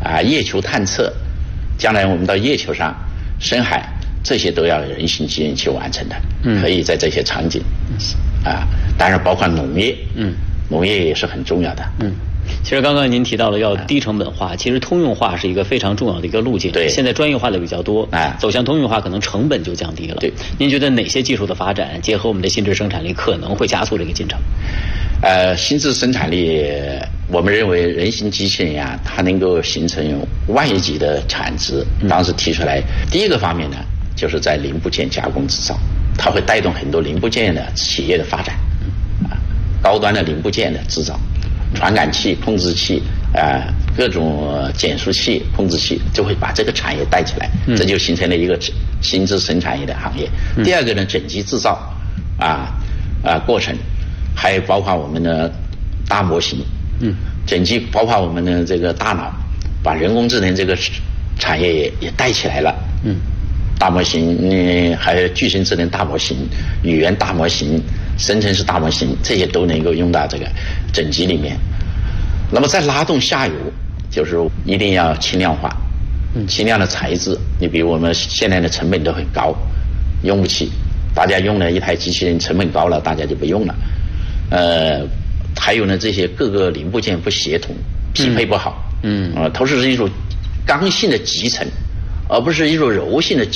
月球探测，将来我们到月球上深海，这些都要人形机器人去完成的。可以在这些场景，当然包括农业，农业也是很重要的。 其实刚刚您提到了要低成本化，其实通用化是一个非常重要的一个路径。 对， 现在专业化的比较多，走向通用化可能成本就降低了。 对， 您觉得哪些技术的发展结合我们的新质生产力可能会加速这个进程？ 新质生产力，我们认为人形机器人呀，它能够形成万亿级的产值。当时提出来，第一个方面呢，就是在零部件加工制造，它会带动很多零部件的企业的发展，高端的零部件的制造。传感器、控制器，各种减速器、控制器，就会把这个产业带起来，这就形成了一个新质生产业的行业。第二个呢，整机制造，过程，还有包括我们的大模型，整机包括我们的这个大脑，把人工智能这个产业也带起来了。大模型，还有巨型智能大模型、语言大模型、生成式大模型，这些都能够用到这个整机里面。那么再拉动下游，就是一定要轻量化，轻量的材质。你比如我们现在的成本都很高，用不起，大家用了一台机器人成本高了，大家就不用了。还有呢，这些各个零部件不协同，匹配不好。它是一种刚性的集成，而不是一种柔性的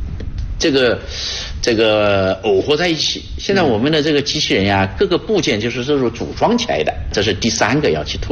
这个耦合在一起。现在我们的这个机器人呀，各个部件就是这种组装起来的，这是第三个要去突